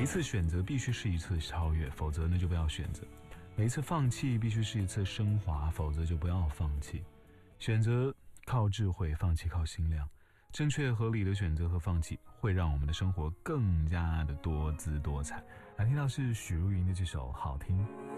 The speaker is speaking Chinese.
次选择必须是一次超越，否则呢就不要选择。每一次放弃必须是一次升华，否则就不要放弃。选择靠智慧，放弃靠心量。正确合理的选择和放弃会让我们的生活更加的多姿多彩。来听到是许茹芸的这首好听。